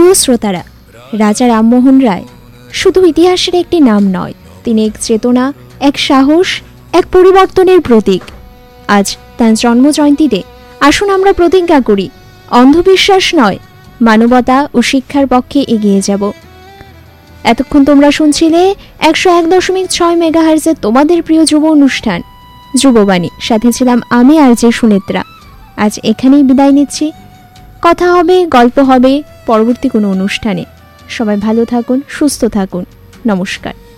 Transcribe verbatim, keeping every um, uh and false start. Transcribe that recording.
প্রিয় শ্রোতারা, রাজা রামমোহন রায় শুধু ইতিহাসের একটি নাম নয়, তিনি এক চেতনা, এক সাহস, এক পরিবর্তনের প্রতীক। আজ তাঁর জন্মজয়ন্তীতে আসুন আমরা প্রতিজ্ঞা করি, অন্ধবিশ্বাস নয়, মানবতা ও শিক্ষার পক্ষে এগিয়ে যাব। এতক্ষণ তোমরা শুনছিলে একশো এক দশমিক ছয় মেগাহার্জের তোমাদের প্রিয় যুব অনুষ্ঠান যুববাণী। সাথে ছিলাম আমি আর যে সুনেত্রা। আজ এখানেই বিদায় নিচ্ছি। কথা হবে, গল্প হবে পরবর্তী কোনো অনুষ্ঠানে। সবাই ভালো থাকুন, সুস্থ থাকুন। নমস্কার।